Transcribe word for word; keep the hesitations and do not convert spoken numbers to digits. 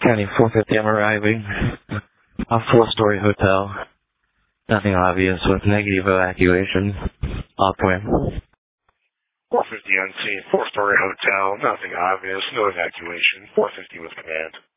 County four fifty, I'm arriving. A four-story hotel. Nothing obvious with negative evacuation. Upwind. four fifty on scene, four-story hotel, nothing obvious, no evacuation. four fifty with command.